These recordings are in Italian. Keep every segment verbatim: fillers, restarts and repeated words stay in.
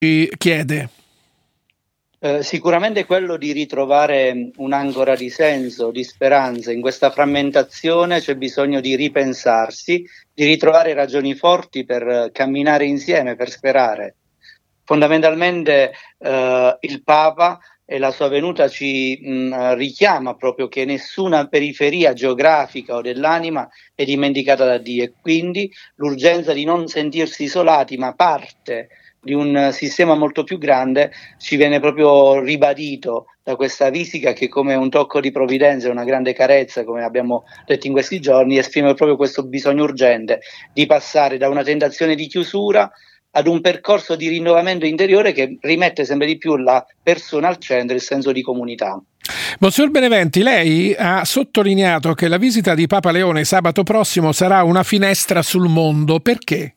chiede? Eh, sicuramente quello di ritrovare un'ancora di senso, di speranza. In questa frammentazione c'è bisogno di ripensarsi, di ritrovare ragioni forti per camminare insieme, per sperare. Fondamentalmente eh, il Papa e la sua venuta ci mh, richiama proprio che nessuna periferia geografica o dell'anima è dimenticata da Dio, e quindi l'urgenza di non sentirsi isolati ma parte di un sistema molto più grande ci viene proprio ribadito da questa visita, che come un tocco di provvidenza e una grande carezza, come abbiamo detto in questi giorni, esprime proprio questo bisogno urgente di passare da una tentazione di chiusura ad un percorso di rinnovamento interiore che rimette sempre di più la persona al centro e il senso di comunità. Monsignor Beneventi, lei ha sottolineato che la visita di Papa Leone sabato prossimo sarà una finestra sul mondo. Perché?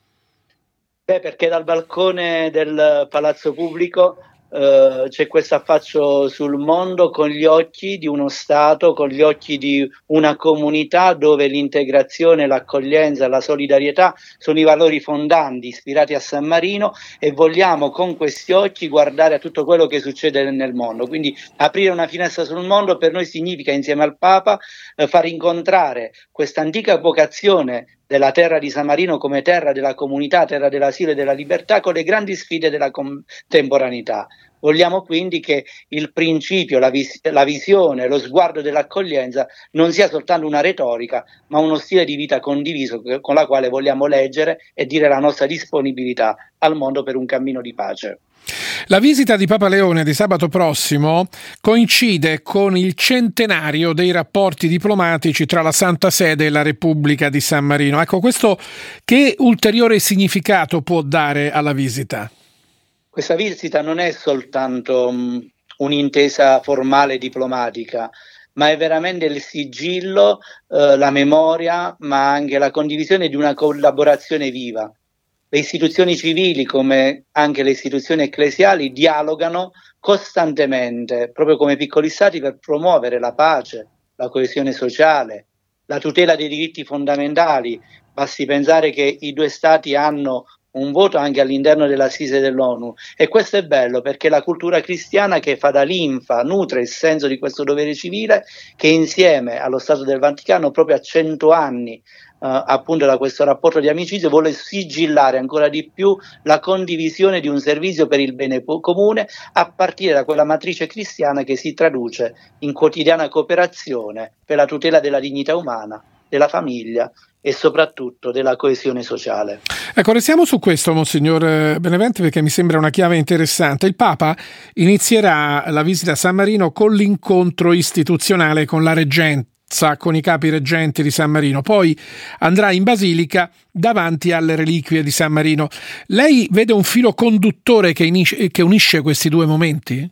Beh, perché dal balcone del Palazzo Pubblico eh, c'è questo affaccio sul mondo con gli occhi di uno Stato, con gli occhi di una comunità dove l'integrazione, l'accoglienza, la solidarietà sono i valori fondanti ispirati a San Marino, e vogliamo con questi occhi guardare a tutto quello che succede nel mondo. Quindi aprire una finestra sul mondo per noi significa, insieme al Papa, eh, far incontrare questa antica vocazione della terra di San Marino come terra della comunità, terra dell'asilo e della libertà, con le grandi sfide della contemporaneità. Vogliamo quindi che il principio, la, vis- la visione, lo sguardo dell'accoglienza non sia soltanto una retorica, ma uno stile di vita condiviso con la quale vogliamo leggere e dire la nostra disponibilità al mondo per un cammino di pace. La visita di Papa Leone di sabato prossimo coincide con il centenario dei rapporti diplomatici tra la Santa Sede e la Repubblica di San Marino. Ecco, questo che ulteriore significato può dare alla visita? Questa visita non è soltanto um, un'intesa formale diplomatica, ma è veramente il sigillo, eh, la memoria, ma anche la condivisione di una collaborazione viva. Le istituzioni civili, come anche le istituzioni ecclesiali, dialogano costantemente, proprio come piccoli stati, per promuovere la pace, la coesione sociale, la tutela dei diritti fondamentali. Basti pensare che i due stati hanno un voto anche all'interno dell'assise dell'ONU, e questo è bello perché la cultura cristiana che fa da linfa, nutre il senso di questo dovere civile, che insieme allo Stato del Vaticano, proprio a cento anni Uh, appunto da questo rapporto di amicizia, vuole sigillare ancora di più la condivisione di un servizio per il bene po- comune, a partire da quella matrice cristiana che si traduce in quotidiana cooperazione per la tutela della dignità umana, della famiglia e soprattutto della coesione sociale. Ecco, restiamo su questo, Monsignor Beneventi, perché mi sembra una chiave interessante. Il Papa inizierà la visita a San Marino con l'incontro istituzionale con la reggente, con i capi reggenti di San Marino, poi andrà in Basilica davanti alle reliquie di San Marino. Lei vede un filo conduttore che, inisce, che unisce questi due momenti?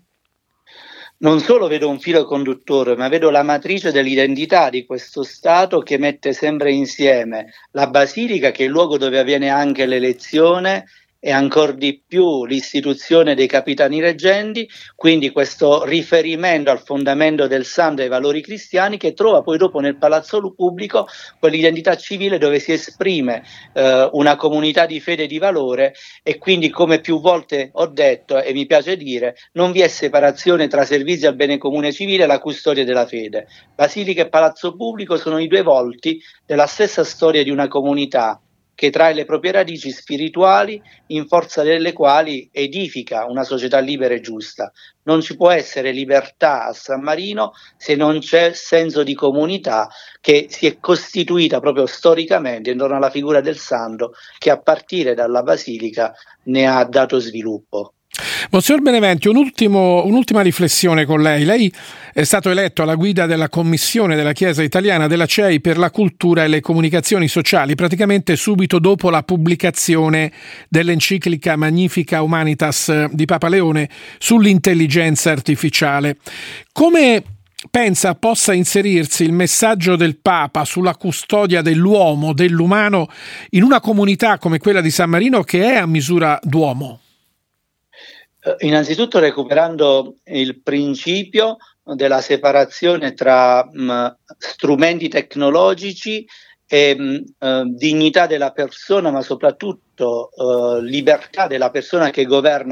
Non solo vedo un filo conduttore, ma vedo la matrice dell'identità di questo Stato, che mette sempre insieme la Basilica, che è il luogo dove avviene anche l'elezione, e ancor di più l'istituzione dei capitani reggenti, quindi questo riferimento al fondamento del santo e ai valori cristiani, che trova poi dopo nel Palazzo Pubblico quell'identità civile dove si esprime eh, una comunità di fede e di valore, e quindi, come più volte ho detto e mi piace dire, non vi è separazione tra servizio al bene comune civile e la custodia della fede. Basilica e Palazzo Pubblico sono i due volti della stessa storia di una comunità che trae le proprie radici spirituali, in forza delle quali edifica una società libera e giusta. Non ci può essere libertà a San Marino se non c'è senso di comunità, che si è costituita proprio storicamente intorno alla figura del santo, che a partire dalla Basilica ne ha dato sviluppo. Monsignor Beneventi, un ultimo, un'ultima riflessione con lei. Lei è stato eletto alla guida della Commissione della Chiesa Italiana della C E I per la cultura e le comunicazioni sociali, praticamente subito dopo la pubblicazione dell'enciclica Magnifica Humanitas di Papa Leone sull'intelligenza artificiale. Come pensa possa inserirsi il messaggio del Papa sulla custodia dell'uomo, dell'umano, in una comunità come quella di San Marino, che è a misura d'uomo? Innanzitutto recuperando il principio della separazione tra mh, strumenti tecnologici e eh, dignità della persona, ma soprattutto eh, libertà della persona che governa